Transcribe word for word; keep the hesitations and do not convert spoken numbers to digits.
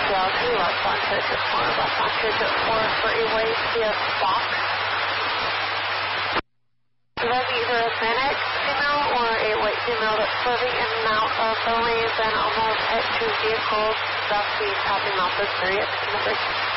Geology, left on Church four, left on Church four for a wave via Fox. You have either a Phoenix female or a white female that's swerving in and out of the lanes and almost at two vehicles. That's the topping off this area.